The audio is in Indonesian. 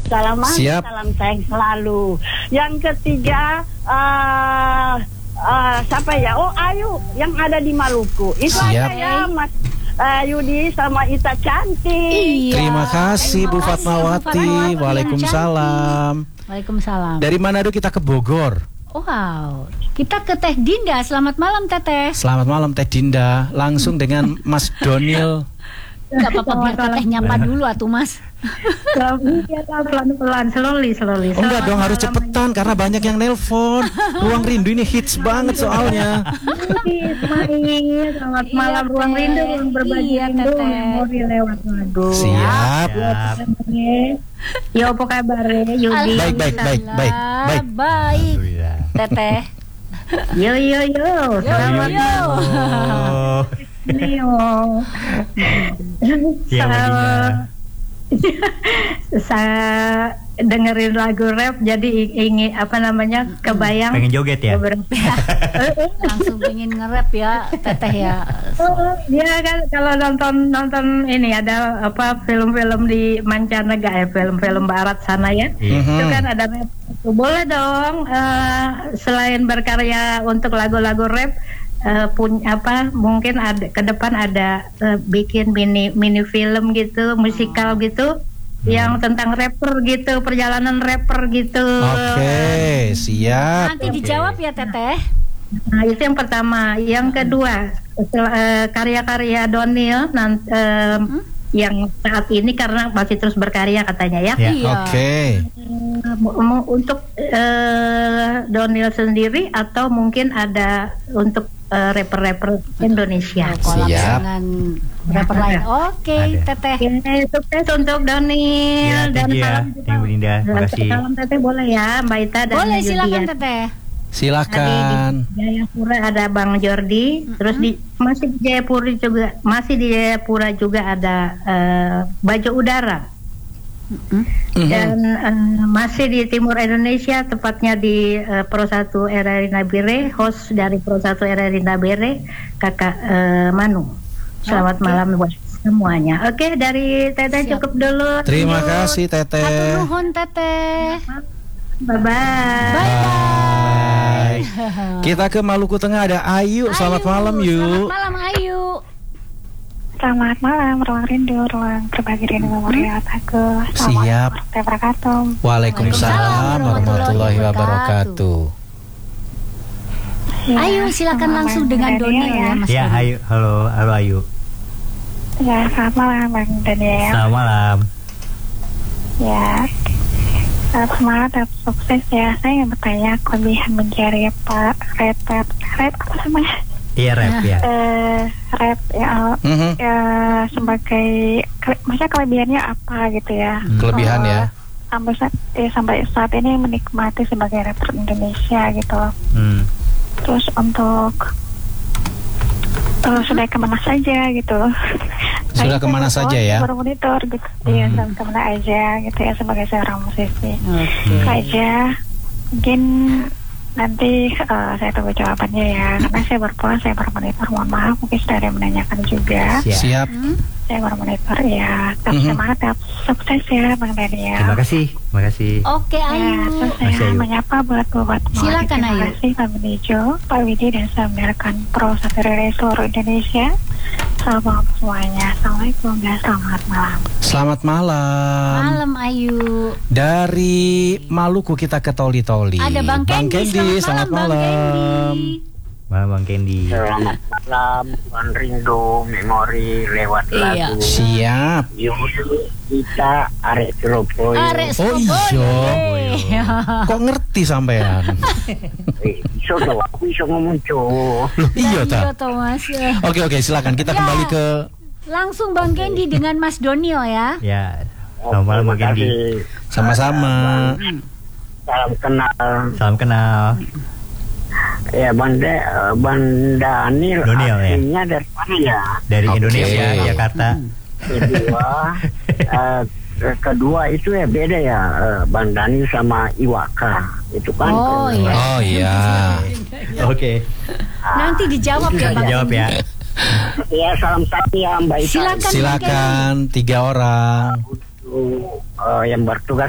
salam Siap. salam sayang selalu. Yang ketiga siapa ya? Oh, Ayu yang ada di Maluku. Itu Siap. aja ya, Mas Yudi sama Ita cantik. Iya. Terima kasih Bu Fatmawati. Waalaikumsalam. Waalaikumsalam. Dari Manado kita ke Bogor. Wow, kita ke Teh Dinda. Selamat malam Teteh. Selamat malam Teh Dinda. Langsung dengan Mas Donil. Gak apa-apa biar Teteh nyapa dulu atuh Mas. Pelan-pelan, slowly. Enggak dong, harus cepetan karena banyak yang nelpon. Ruang Rindu ini hits banget soalnya. Selamat malam Ruang Rindu, ruang berbagi rindu, memori lewat lagu. Siap. Yo, apa kabar Yudi? Baik. Baik. Teteh. Yo. Selamat malam. Saya dengerin lagu rap jadi ingin kebayang pengen joget ya. Langsung pengen nge-rap ya Teteh ya. Dia kan kalau nonton ini ada film-film di mancanegara, film-film barat sana ya. Itu kan ada rap. Boleh dong selain berkarya untuk lagu-lagu rap, mungkin ada ke depan ada bikin mini film gitu, musikal gitu, yang tentang rapper gitu, perjalanan rapper gitu. Oke, siap. Nanti dijawab ya Teteh. Nah, itu yang pertama. Yang kedua, karya-karya Donil yang saat ini karena masih terus berkarya katanya ya. Iya. Oke. Untuk Donil sendiri atau mungkin ada untuk rapper-rapper Indonesia. Kolab Siap. dengan rapper lain. Oke, Ada. Teteh. Ya, sukses untuk Donil Ya, dan thank you ya. salam Thank you, Dinda. Makasih. Salam Teteh boleh ya, Mbak Ita dan Boleh, Yudi silakan ya. Teteh. Silakan. Di Jayapura ada Bang Jordi, terus masih di Jayapura juga ada Baju Udara. Dan masih di timur Indonesia, tepatnya di Pro 1 RRI Nabire, host dari Pro 1 RRI Nabire, Kakak Manu. Selamat malam buat semuanya. Oke, dari Teteh cukup dulu. Terima kasih Teteh. Hatur nuhun Teteh. Bye-bye. Bye. Kita ke Maluku Tengah ada Ayu. Selamat malam Selamat Yu. malam Ayu. Selamat malam, Ruang Rindu, ruang berbagi rindu memori aku. Siap. Warahmatullahi wabarakatuh. Waalaikumsalam warahmatullahi wabarakatuh. Ayu silakan langsung dengan Donil ya Mas. Ya, Doni. halo Ayu. Ya, selamat malam Bang Daniel. Selamat malam. Ya, semangat dan sukses ya. Saya ingin bertanya kelebihan menjadi rap apa namanya? Iya rap ya. Rap ya, sebagai maksudnya kelebihannya apa gitu ya? Kelebihan ya. Sampai saat ini menikmati sebagai rapper Indonesia gitu. Terus untuk sudah kemana saja gitu. Sudah kemana saja ya? Baru monitor gitu. Iya, kemana aja gitu ya sebagai seorang musisi. Oke. Aja mungkin nanti saya tunggu jawabannya ya. Karena saya berpulang, saya baru monitor. Mohon maaf, mungkin sudah ada yang menanyakan juga. Siap. Saya baru monitor ya. Tetap semangat, tetap sukses ya Bang Daniel. Terima kasih. Oke Ya, Ayu. terus Masih saya Ayu. menyapa buat Silakan, terima Ayu. kasih Pak Menejo, Pak Widi dan saya mendengarkan Pro 1 RRI seluruh Indonesia. Selamat malam semuanya. Assalamualaikum dan selamat malam. Selamat malam. Malam Ayu. Dari Maluku kita ke Toli-Toli. Ada Bang Kendi. Selamat Bang malam. Kendi. Malam Bang Kendi. Selamat malam, Ruang Rindu memori lewat Iya. lagu. Siap. Yudi, kita arek Surabaya. Arek Oh, Surabaya. Kok ngerti sampean? Iso dong, aku iso ngomong Jawa. Loh, iya ta. Iya toh Mas. Oke, silakan kita kembali ke Langsung Bang Kendi dengan Mas Donil ya. Ya. Selamat malam Bang Kendi. sama-sama. Salam kenal. Salam kenal. Ya Bang Daniel Donil, ya. aslinya dari mana ya? Dari Oke. Indonesia, Jakarta. Kedua itu ya beda ya, Bang Daniel sama Iwaka itu kan. Oh iya. Oh iya. Oke. Nanti dijawab ya Bang. Jawab ya. Ya salam ya Mbak Ita. Silakan. Silakan 3 orang. Yang bertugas